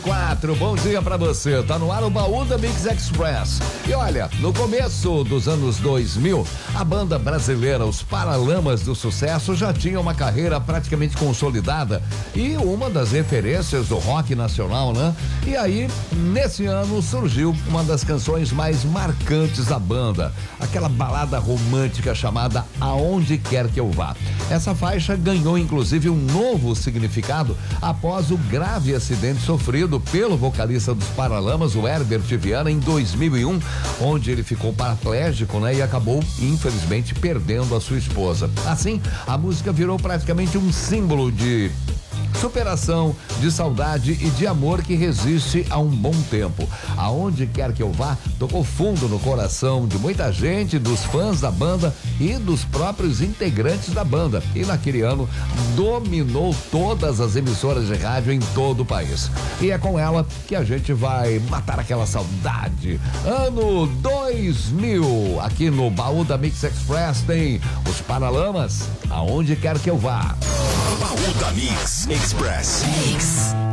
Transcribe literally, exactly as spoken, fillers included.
quatro, bom dia pra você. Tá no ar o Baú da Mix Express. E olha, no começo dos anos dois mil, a banda brasileira Os Paralamas do Sucesso já tinha uma carreira praticamente consolidada e uma das referências do rock nacional, né? E aí, nesse ano, surgiu uma das canções mais marcantes da banda, aquela balada romântica chamada Aonde Quer Que Eu Vá. Essa faixa ganhou inclusive um novo significado após o grave acidente sofrido pelo vocalista dos Paralamas, o Herbert Viana, em dois mil e um, onde ele ficou paraplégico, né? E acabou, infelizmente, perdendo a sua esposa. Assim, a música virou praticamente um símbolo de superação, de saudade e de amor que resiste a um bom tempo. Aonde Quer Que Eu Vá tocou fundo no coração de muita gente, dos fãs da banda e dos próprios integrantes da banda. E naquele ano dominou todas as emissoras de rádio em todo o país. E é com ela que a gente vai matar aquela saudade. Ano dois mil, aqui no Baú da Mix Express tem Os Paralamas, Aonde Quer Que Eu Vá. Baú da Mix Express. Mix.